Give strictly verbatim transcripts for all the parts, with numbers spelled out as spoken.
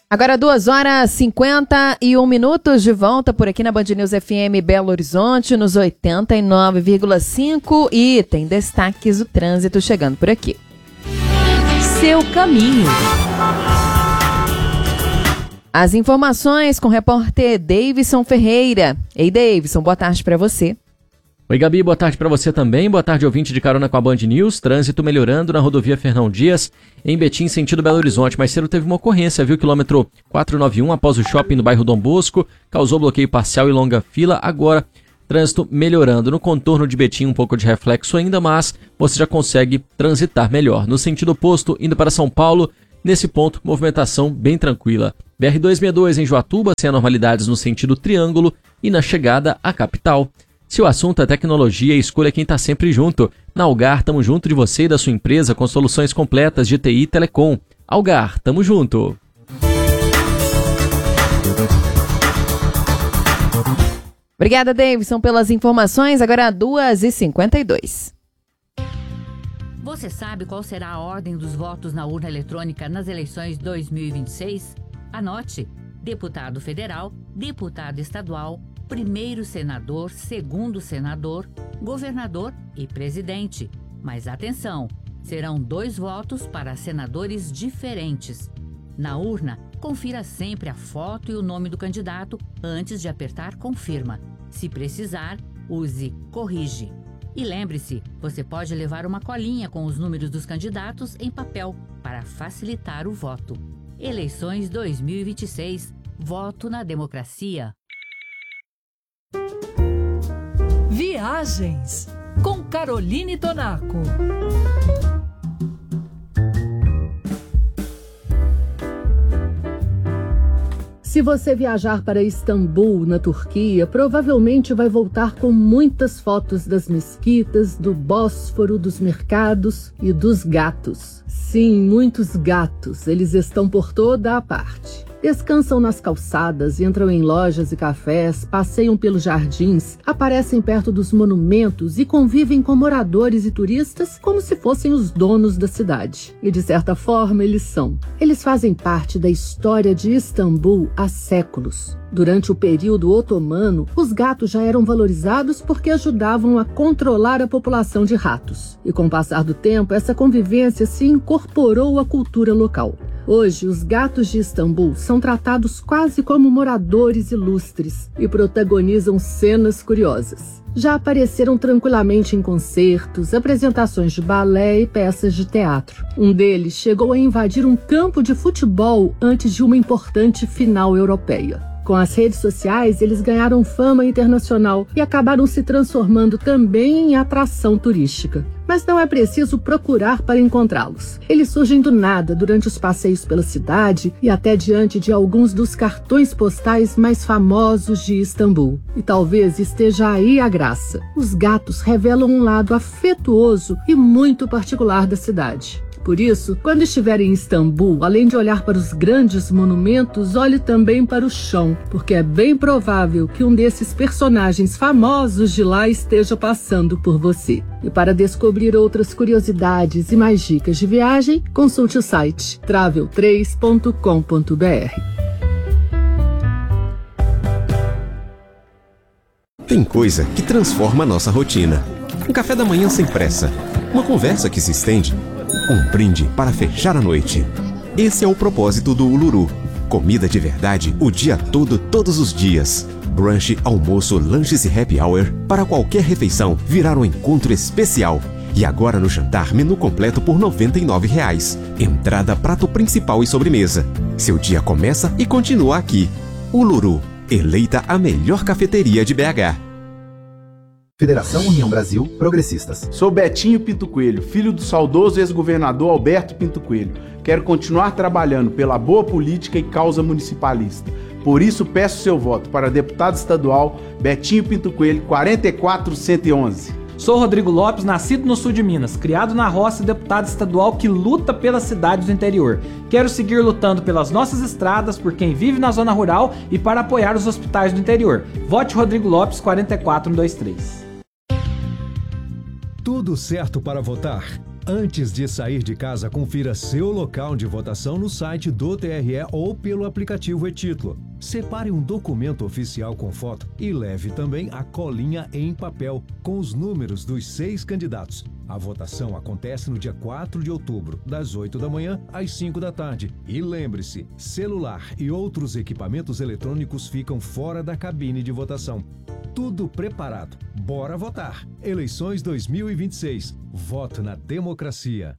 Agora duas horas e cinquenta e um minutos de volta por aqui na Band News F M Belo Horizonte, nos oitenta e nove vírgula cinco, e tem destaques do trânsito chegando por aqui. Seu caminho. As informações com o repórter Davidson Ferreira. Ei, Davidson, boa tarde para você. Oi, Gabi, boa tarde para você também. Boa tarde, ouvinte de carona com a Band News. Trânsito melhorando na rodovia Fernão Dias, em Betim, sentido Belo Horizonte. Mais cedo teve uma ocorrência, viu? Quilômetro quatrocentos e noventa e um, após o shopping no bairro Dom Bosco, causou bloqueio parcial e longa fila. Agora, trânsito melhorando. No contorno de Betim, um pouco de reflexo ainda, mas você já consegue transitar melhor. No sentido oposto, indo para São Paulo, nesse ponto, movimentação bem tranquila. B R duzentos e sessenta e dois em Joatuba, sem anormalidades no sentido triângulo e na chegada à capital. Se o assunto é tecnologia, escolha quem está sempre junto. Na Algar, tamo junto de você e da sua empresa com soluções completas de T I e Telecom. Algar, tamo junto. Obrigada, Davidson, pelas informações. Agora duas e cinquenta e dois. Você sabe qual será a ordem dos votos na urna eletrônica nas eleições dois mil e vinte e seis? Anote: deputado federal, deputado estadual, primeiro senador, segundo senador, governador e presidente. Mas atenção, serão dois votos para senadores diferentes. Na urna, confira sempre a foto e o nome do candidato antes de apertar confirma. Se precisar, use corrige. E lembre-se, você pode levar uma colinha com os números dos candidatos em papel para facilitar o voto. Eleições dois mil e vinte e seis. Voto na democracia. Viagens com Caroline Tonaco. Se você viajar para Istambul, na Turquia, provavelmente vai voltar com muitas fotos das mesquitas, do Bósforo, dos mercados e dos gatos. Sim, muitos gatos. Eles estão por toda a parte. Descansam nas calçadas, entram em lojas e cafés, passeiam pelos jardins, aparecem perto dos monumentos e convivem com moradores e turistas como se fossem os donos da cidade. E de certa forma eles são. Eles fazem parte da história de Istambul há séculos. Durante o período otomano, os gatos já eram valorizados porque ajudavam a controlar a população de ratos. E com o passar do tempo, essa convivência se incorporou à cultura local. Hoje, os gatos de Istambul são tratados quase como moradores ilustres e protagonizam cenas curiosas. Já apareceram tranquilamente em concertos, apresentações de balé e peças de teatro. Um deles chegou a invadir um campo de futebol antes de uma importante final europeia. Com as redes sociais, eles ganharam fama internacional e acabaram se transformando também em atração turística. Mas não é preciso procurar para encontrá-los. Eles surgem do nada durante os passeios pela cidade e até diante de alguns dos cartões postais mais famosos de Istambul. E talvez esteja aí a graça. Os gatos revelam um lado afetuoso e muito particular da cidade. Por isso, quando estiver em Istambul, além de olhar para os grandes monumentos, olhe também para o chão, porque é bem provável que um desses personagens famosos de lá esteja passando por você. E para descobrir outras curiosidades e mais dicas de viagem, consulte o site travel três ponto com ponto b r. Tem coisa que transforma a nossa rotina. Um café da manhã sem pressa, uma conversa que se estende, um brinde para fechar a noite. Esse é o propósito do Uluru. Comida de verdade o dia todo, todos os dias. Brunch, almoço, lanches e happy hour para qualquer refeição virar um encontro especial. E agora no jantar, menu completo por noventa e nove reais. Entrada, prato principal e sobremesa. Seu dia começa e continua aqui. Uluru, eleita a melhor cafeteria de B H. Federação União Brasil Progressistas. Sou Betinho Pinto Coelho, filho do saudoso ex-governador Alberto Pinto Coelho. Quero continuar trabalhando pela boa política e causa municipalista. Por isso peço seu voto para deputado estadual Betinho Pinto Coelho, quatro quatro um um um. Sou Rodrigo Lopes, nascido no sul de Minas, criado na roça e deputado estadual que luta pelas cidades do interior. Quero seguir lutando pelas nossas estradas, por quem vive na zona rural e para apoiar os hospitais do interior. Vote Rodrigo Lopes, quatro quatro um dois três. Tudo certo para votar? Antes de sair de casa, confira seu local de votação no site do T R E ou pelo aplicativo e-Título. Separe um documento oficial com foto e leve também a colinha em papel com os números dos seis candidatos. A votação acontece no dia quatro de outubro, das oito da manhã às cinco da tarde. E lembre-se, celular e outros equipamentos eletrônicos ficam fora da cabine de votação. Tudo preparado. Bora votar! Eleições dois mil e vinte e seis. Voto na democracia.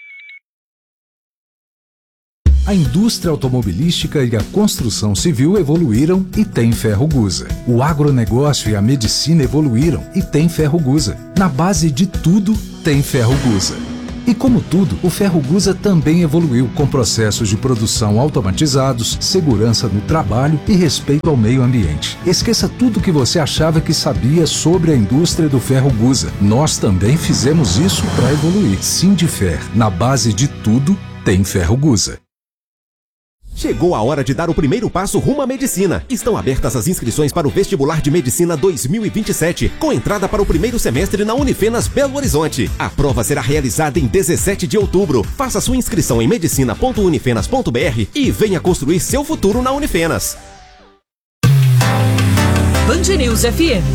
A indústria automobilística e a construção civil evoluíram e tem Ferrogusa. O agronegócio e a medicina evoluíram e tem Ferrogusa. Na base de tudo, tem Ferrogusa. E como tudo, o Ferrogusa também evoluiu com processos de produção automatizados, segurança no trabalho e respeito ao meio ambiente. Esqueça tudo que você achava que sabia sobre a indústria do Ferrogusa. Nós também fizemos isso para evoluir. Sindifer, na base de tudo, tem Ferrogusa. Chegou a hora de dar o primeiro passo rumo à medicina. Estão abertas as inscrições para o Vestibular de Medicina dois mil e vinte e sete, com entrada para o primeiro semestre na Unifenas Belo Horizonte. A prova será realizada em dezessete de outubro. Faça sua inscrição em medicina ponto unifenas ponto br e venha construir seu futuro na Unifenas. Band News F M.